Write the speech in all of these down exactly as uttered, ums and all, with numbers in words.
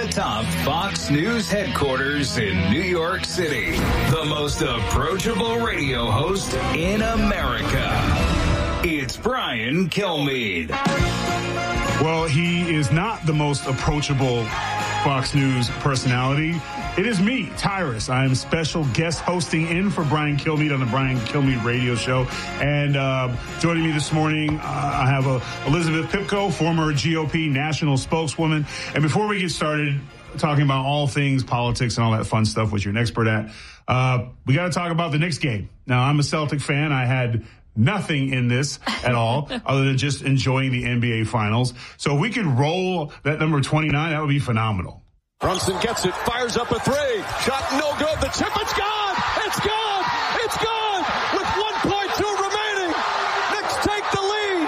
atop Fox News headquarters in New York City, the most approachable radio host in America. It's Brian Kilmeade. Well, he is not the most approachable Fox News personality. It is me, Tyrus. I am special guest hosting in for Brian Kilmeade on the Brian Kilmeade Radio Show. And uh, joining me this morning, uh, I have uh, Elizabeth Pipko, former G O P national spokeswoman. And before we get started talking about all things politics and all that fun stuff, which you're an expert at, uh, we got to talk about the Knicks game. Now, I'm a Celtic fan. I had nothing in this at all other than just enjoying the N B A Finals. So if we could roll that number twenty-nine, that would be phenomenal. Brunson gets it, fires up a three. Shot no good. The tip, it's gone! It's gone! It's gone! With one point two remaining. Knicks take the lead.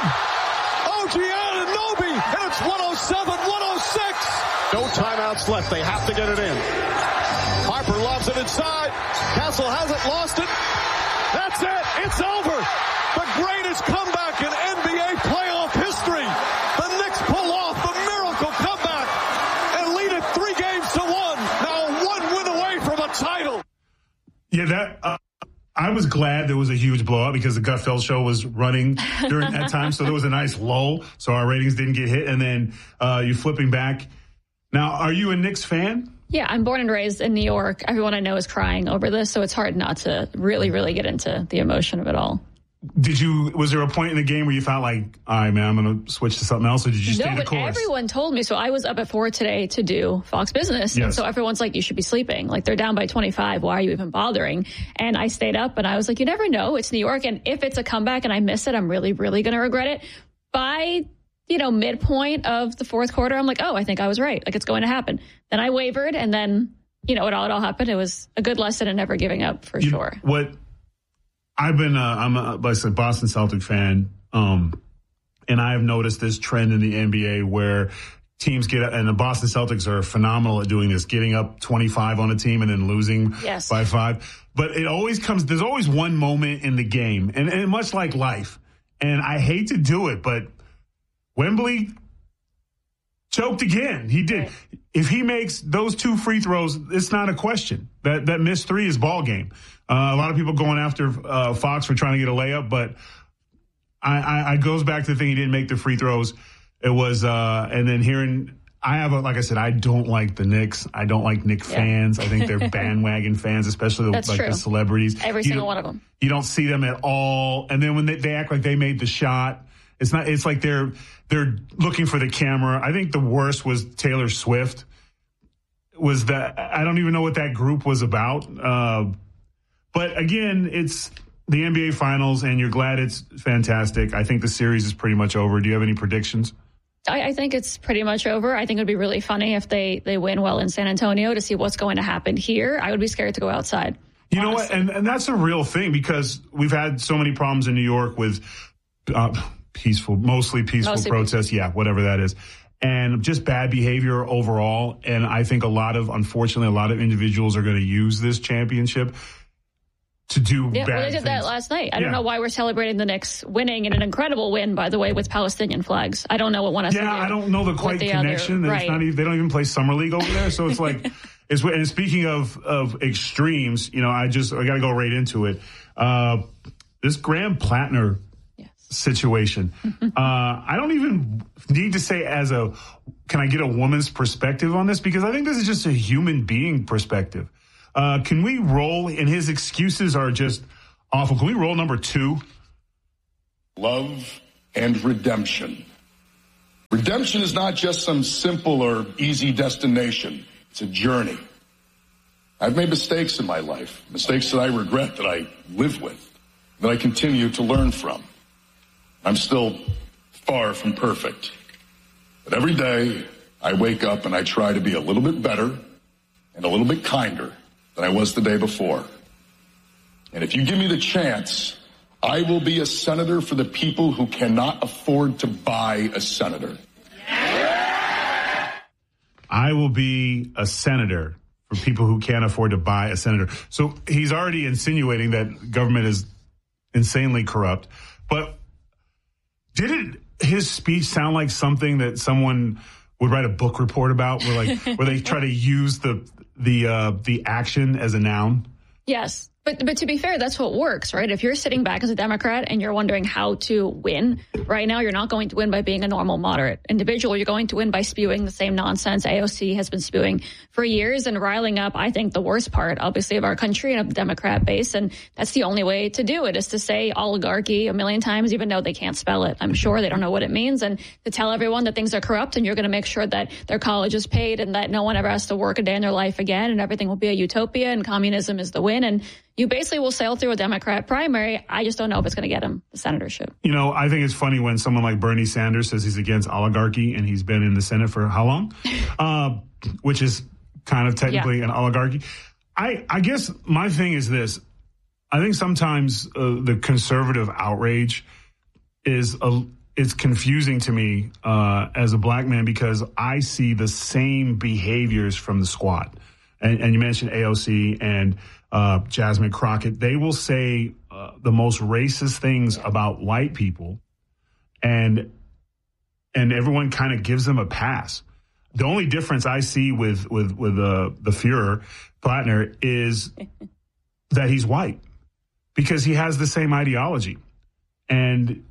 O G Anunoby, and it's one oh seven one oh six. No timeouts left. They have to get it in. Harper lobs it inside. Castle has it, lost it. That's it. It's over. The greatest comeback in N B A playoff history. The Knicks pull off the miracle comeback and lead it three games to one. Now one win away from a title. Yeah, that uh, I was glad there was a huge blowout because the Gutfeld show was running during that time. So there was a nice lull. So our ratings didn't get hit. And then uh, you flipping back. Now, are you a Knicks fan? Yeah, I'm born and raised in New York. Everyone I know is crying over this, so it's hard not to really, really get into the emotion of it all. Did you, was there a point in the game where you thought like, all right, man, I'm going to switch to something else, or did you stay no, the but course? Everyone told me. So I was up at four today to do Fox Business. Yes. And so everyone's like, you should be sleeping. Like, they're down by twenty-five. Why are you even bothering? And I stayed up and I was like, you never know. It's New York. And if it's a comeback and I miss it, I'm really, really going to regret it. By, you know, midpoint of the fourth quarter, I'm like, oh, I think I was right. Like, it's going to happen. Then I wavered, and then, you know, it all, it all happened. It was a good lesson in never giving up, for you, sure. What I've been, uh, I'm a, like I said, Boston Celtic fan, um, and I have noticed this trend in the N B A where teams get, and the Boston Celtics are phenomenal at doing this, getting up twenty-five on a team and then losing yes. by five. But it always comes, there's always one moment in the game, and, and much like life, and I hate to do it, but Wembley choked again. He did. Right. If he makes those two free throws, it's not a question. That that missed three is ball game. Uh, a lot of people going after uh, Fox for trying to get a layup, but I, I, I goes back to the thing, he didn't make the free throws. It was, uh, and then hearing, I have a, like I said, I don't like the Knicks. I don't like Knick yeah. fans. I think they're bandwagon fans, especially the, like true. the celebrities. Every you single one of them. You don't see them at all. And then when they, they act like they made the shot, it's not, it's like they're, they're looking for the camera. I think the worst was Taylor Swift. Was that, I don't even know what that group was about. Uh, but again, it's the N B A Finals, and you're glad it's fantastic. I think the series is pretty much over. Do you have any predictions? I, I think it's pretty much over. I think it would be really funny if they, they win well in San Antonio to see what's going to happen here. I would be scared to go outside. You honestly. know what? And, and that's a real thing, because we've had so many problems in New York with uh, peaceful, mostly peaceful mostly protests. Peaceful. Yeah, whatever that is. And just bad behavior overall. And I think a lot of, unfortunately, a lot of individuals are going to use this championship to do yeah, bad well, they did things. that last night. I yeah. don't know why we're celebrating the Knicks winning, and an incredible win, by the way, with Palestinian flags. I don't know what one has yeah, to do. I don't know the quite the connection. Other, right. It's not even, they don't even play Summer League over there. So it's like, it's, and speaking of, of extremes, you know, I just, I got to go right into it. Uh, this Graham Plattner situation. uh, I don't even need to say as a, can I get a woman's perspective on this? Because I think this is just a human being perspective. Uh, can we roll, and his excuses are just awful. Can we roll number two? Love and redemption. Redemption is not just some simple or easy destination. It's a journey. I've made mistakes in my life, mistakes that I regret, that I live with, that I continue to learn from. I'm still far from perfect. But every day I wake up and I try to be a little bit better and a little bit kinder than I was the day before. And if you give me the chance, I will be a senator for the people who cannot afford to buy a senator. I will be a senator for people who can't afford to buy a senator. So he's already insinuating that government is insanely corrupt. But didn't his speech sound like something that someone would write a book report about, where like where they try to use the the uh, the action as a noun. Yes. But but to be fair, that's what works, right? If you're sitting back as a Democrat and you're wondering how to win, right now you're not going to win by being a normal moderate individual. You're going to win by spewing the same nonsense A O C has been spewing for years and riling up, I think, the worst part, obviously, of our country and of the Democrat base. And that's the only way to do it, is to say oligarchy a million times, even though they can't spell it. I'm sure they don't know what it means. And to tell everyone that things are corrupt and you're going to make sure that their college is paid and that no one ever has to work a day in their life again and everything will be a utopia and communism is the win. And you basically will sail through a Democrat primary. I just don't know if it's going to get him the senatorship. You know, I think it's funny when someone like Bernie Sanders says he's against oligarchy, and he's been in the Senate for how long? uh, which is kind of technically yeah. an oligarchy. I, I guess my thing is this. I think sometimes uh, the conservative outrage is a, it's confusing to me uh, as a black man, because I see the same behaviors from the squad. And, and you mentioned A O C and uh, Jasmine Crockett. They will say uh, the most racist things yeah. about white people, and and everyone kind of gives them a pass. The only difference I see with with with uh, the Fuhrer, Plattner, is that he's white, because he has the same ideology. And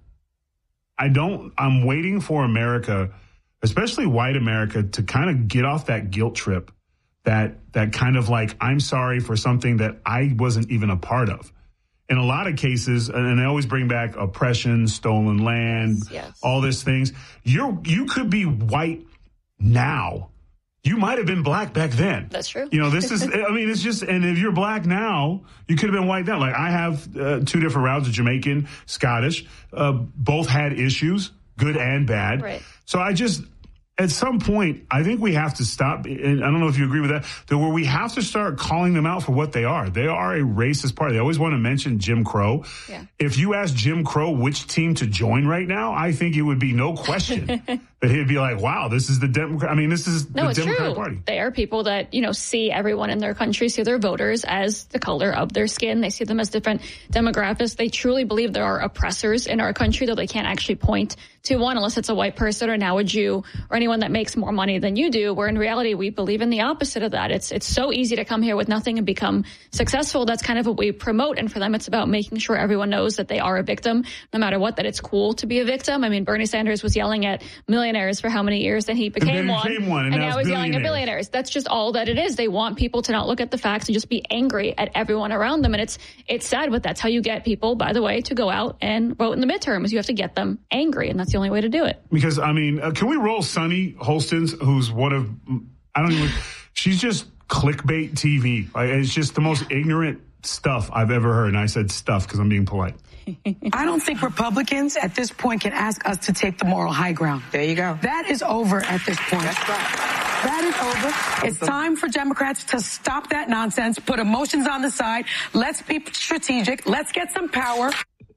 I don't. I'm waiting for America, especially white America, to kind of get off that guilt trip. That that kind of like, I'm sorry for something that I wasn't even a part of. In a lot of cases, and they always bring back oppression, stolen land, yes, yes. all these things. You're you could be white now. You might have been black back then. That's true. You know, this is, I mean, it's just, and if you're black now, you could have been white then. Like, I have uh, two different routes, Jamaican, Scottish. Uh, both had issues, good and bad. Right. So I just, at some point, I think we have to stop, and I don't know if you agree with that, that where we have to start calling them out for what they are. They are a racist party. They always want to mention Jim Crow. Yeah. If you ask Jim Crow which team to join right now, I think it would be no question that he'd be like, wow, this is the Democrat. I mean, this is no, the it's Democratic true. Party. They are people that, you know, see everyone in their country, see their voters as the color of their skin. They see them as different demographics. They truly believe there are oppressors in our country, though they can't actually point to one unless it's a white person or now a Jew or anyone that makes more money than you do, where in reality we believe in the opposite of that. It's it's so easy to come here with nothing and become successful. That's kind of what we promote. And for them, it's about making sure everyone knows that they are a victim, no matter what, that it's cool to be a victim. I mean, Bernie Sanders was yelling at millionaires for how many years, then he became, then became one, one, and, and now, now he's yelling at billionaires. That's just all that it is. They want people to not look at the facts and just be angry at everyone around them. And it's it's sad, but that's how you get people, by the way, to go out and vote in the midterms. You have to get them angry, and that's the only way to do it. Because, I mean, uh, can we roll Sunny Holstons, who's one of, I don't even, she's just clickbait T V. Like, it's just the most ignorant stuff I've ever heard. And I said stuff because I'm being polite. I don't think Republicans at this point can ask us to take the moral high ground. There you go. That is over at this point. That's right. That is over. It's time for Democrats to stop that nonsense, put emotions on the side. Let's be strategic. Let's get some power.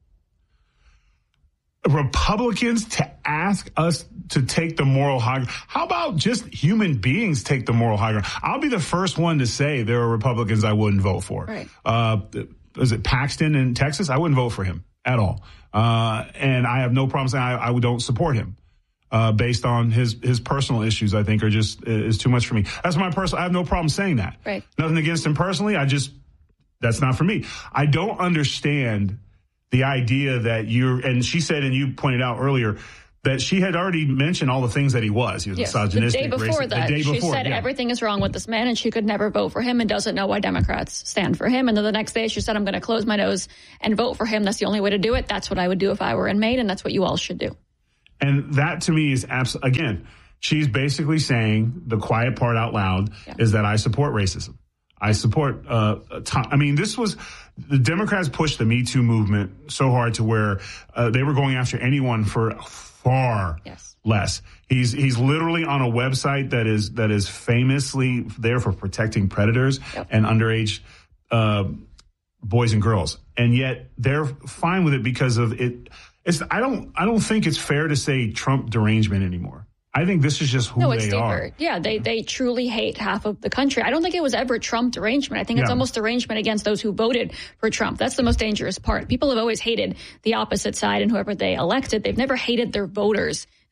Republicans to ask us to take the moral high ground. How about just human beings take the moral high ground? I'll be the first one to say there are Republicans I wouldn't vote for. Right. Uh, is it Paxton in Texas? I wouldn't vote for him at all. Uh, and I have no problem saying I, I don't support him. Uh, based on his, his personal issues, I think are just, is too much for me. That's my personal, I have no problem saying that. Right. Nothing against him personally. I just, that's not for me. I don't understand the idea that you're, and she said, and you pointed out earlier, that she had already mentioned all the things that he was. He was yes, misogynistic. The day before racist, that, the day she before, said yeah. everything is wrong with this man and she could never vote for him and doesn't know why Democrats stand for him. And then the next day she said, I'm going to close my nose and vote for him. That's the only way to do it. That's what I would do if I were in Maine, and that's what you all should do. And that to me is absolutely, again, she's basically saying the quiet part out loud yeah. is that I support racism. I support, uh, I mean, this was, the Democrats pushed the Me Too movement so hard to where uh, they were going after anyone for far yes. less. He's he's literally on a website that is that is famously there for protecting predators yep. and underage uh, boys and girls, and yet they're fine with it because of it. It's I don't I don't think it's fair to say Trump derangement anymore. I think this is just who no, it's they deeper. are. Yeah, they they truly hate half of the country. I don't think it was ever Trump derangement. I think it's yeah. almost derangement against those who voted for Trump. That's the most dangerous part. People have always hated the opposite side and whoever they elected. They've never hated their voters.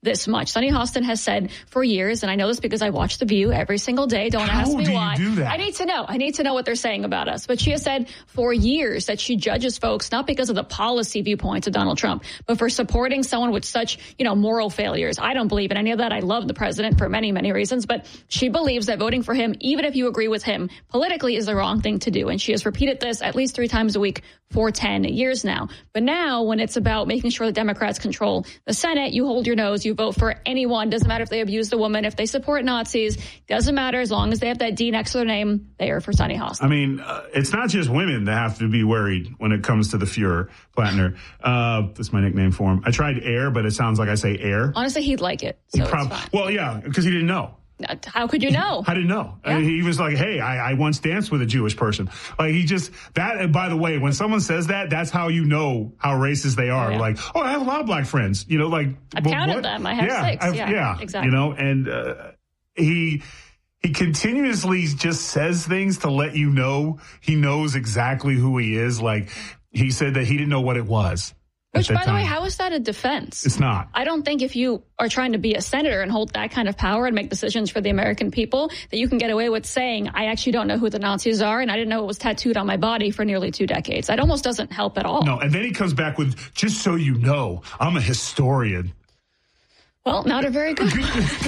this much. Sunny Hostin has said for years, and I know this because I watch The View every single day. Don't How ask me do why. You do that? I need to know. I need to know what they're saying about us. But she has said for years that she judges folks not because of the policy viewpoints of Donald Trump, but for supporting someone with such, you know, moral failures. I don't believe in any of that. I love the president for many, many reasons, but she believes that voting for him, even if you agree with him politically, is the wrong thing to do. And she has repeated this at least three times a week for ten years now. But now when it's about making sure the Democrats control the Senate, you hold your nose, you vote for anyone. Doesn't matter if they abuse a woman, if they support Nazis, doesn't matter. As long as they have that D next to their name, they are for Sunny Hostin. I mean, uh, it's not just women that have to be worried when it comes to the Fuhrer, Plattner. Uh, that's my nickname for him. I tried air, but it sounds like I say air. Honestly, he'd like it. So it's prob- fine. Well, yeah, because he didn't know. How could you know? I didn't know. Yeah. I mean, he was like, hey, I, I once danced with a Jewish person. Like, he just, that, and by the way, when someone says that, that's how you know how racist they are. Yeah. Like, oh, I have a lot of black friends. You know, like. I've well, counted what? them. I have yeah, six. I've, Yeah, yeah, exactly. You know, and uh, he, he continuously just says things to let you know he knows exactly who he is. Like, he said that he didn't know what it was. Which, by the time. way, how is that a defense? It's not. I don't think if you are trying to be a senator and hold that kind of power and make decisions for the American people, that you can get away with saying, I actually don't know who the Nazis are, and I didn't know it was tattooed on my body for nearly two decades. That almost doesn't help at all. No, and then he comes back with, just so you know, I'm a historian. Well, not a very good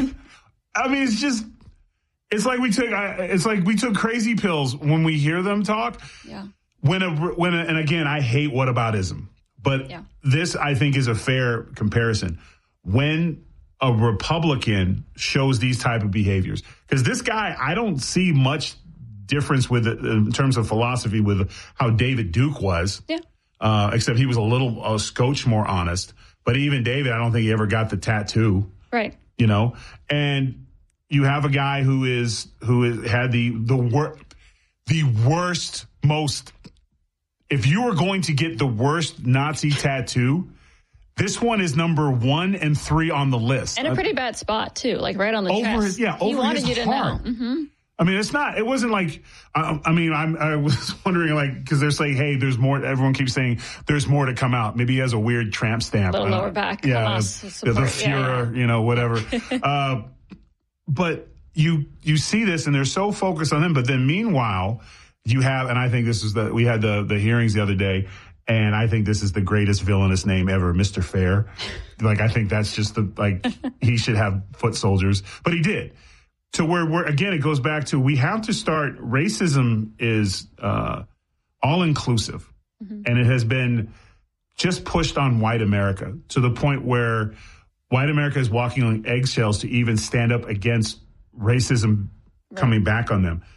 I mean, it's just, it's like we took, it's like we took crazy pills when we hear them talk. Yeah. When a, when a, and again, I hate whataboutism. But yeah. This, I think, is a fair comparison. When a Republican shows these type of behaviors, because this guy, I don't see much difference with it in terms of philosophy with how David Duke was. Yeah. Uh, except he was a little a scotch more honest. But even David, I don't think he ever got the tattoo. Right. You know, and you have a guy who is who is, had the the wor- the worst, most. If you were going to get the worst Nazi tattoo, this one is number one and three on the list. And a pretty bad spot, too, like right on the over chest. His, yeah, he over wanted his you to heart. know. Mm-hmm. I mean, it's not, it wasn't like, I, I mean, I'm, I was wondering, like, because they're saying, hey, there's more, everyone keeps saying there's more to come out. Maybe he has a weird tramp stamp. A little uh, lower back. Yeah, Hamas the, the support. Fuhrer, yeah, yeah. you know, whatever. uh, but you, you see this and they're so focused on him. But then meanwhile, you have, and I think this is the, we had the, the hearings the other day. And I think this is the greatest villainous name ever, Mister Fair. Like, I think that's just the, like, he should have foot soldiers. But he did. To where, where again, it goes back to we have to start, racism is uh, all-inclusive. Mm-hmm. And it has been just pushed on white America to the point where white America is walking on eggshells to even stand up against racism right. coming back on them.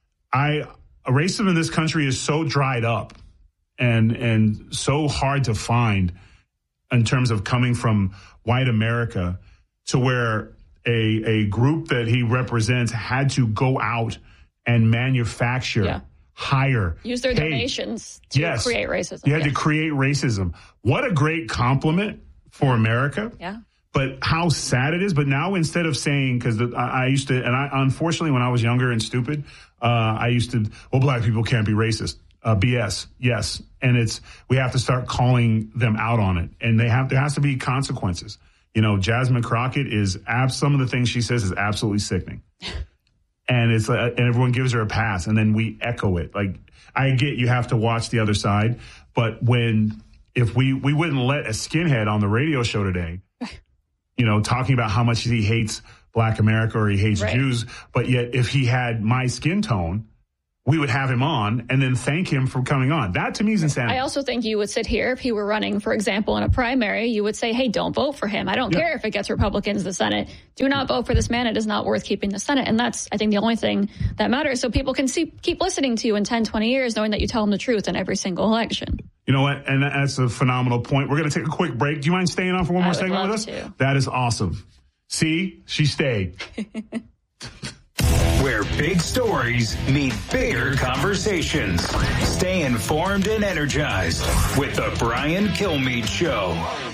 I racism in this country is so dried up. And and so hard to find in terms of coming from white America to where a a group that he represents had to go out and manufacture, yeah. hire, use their pay. donations to yes. create racism. You had yes. to create racism. What a great compliment for America. Yeah. But how sad it is. But now instead of saying, because I, I used to, and I unfortunately when I was younger and stupid, uh, I used to, well, black people can't be racist. Uh, B S, yes. And it's, we have to start calling them out on it. And they have, there has to be consequences. You know, Jasmine Crockett is, ab- some of the things she says is absolutely sickening. And it's, uh, and everyone gives her a pass and then we echo it. Like, I get you have to watch the other side, but when, if we, we wouldn't let a skinhead on the radio show today, you know, talking about how much he hates Black America or he hates right. Jews, but yet if he had my skin tone, we would have him on and then thank him for coming on. That to me is insanity. I also think you would sit here if he were running, for example, in a primary, you would say, hey, don't vote for him. I don't yeah. care if it gets Republicans the Senate. Do not vote for this man. It is not worth keeping the Senate. And that's, I think, the only thing that matters. So people can see, keep listening to you in ten, twenty years, knowing that you tell them the truth in every single election. You know what? And that's a phenomenal point. We're going to take a quick break. Do you mind staying on for one more segment with us? To. That is awesome. See, she stayed. Where big stories meet bigger conversations. Stay informed and energized with the Brian Kilmeade Show.